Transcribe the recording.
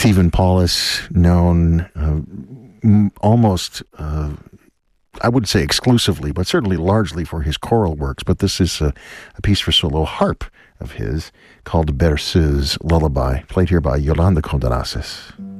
Stephen Paulus, known almost, I wouldn't say exclusively, but certainly largely for his choral works. But this is a piece for solo harp of his called Berceuse Lullaby, played here by Yolanda Condaraces.